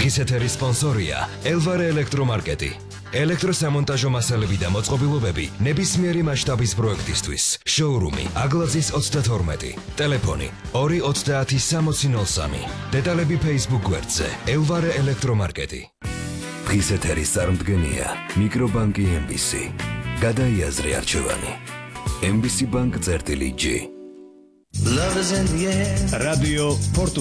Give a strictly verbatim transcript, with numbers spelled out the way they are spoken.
დღის ეთერის სპონსორია ელვარე ელექტრომარკეტი. ელექტროსამონტაჟო მასალები და მოწყობილობები ნებისმიერი მასშტაბის პროექტისთვის. შოურუმი აგლაზის ოცდათორმეტი. ტელეფონი ორი ოცდაათი სამოცი ნოლ სამი. დეტალები Facebook გვერდზე ელვარე ელექტრომარკეტი. დღის ეთერის წარმდგენია მიკრობანკი ემ ბი სი. გადაიაზრე არჩევანი. ემ ბი სი ბანკ წერტილი ჯი. რადიო პორტუგალია.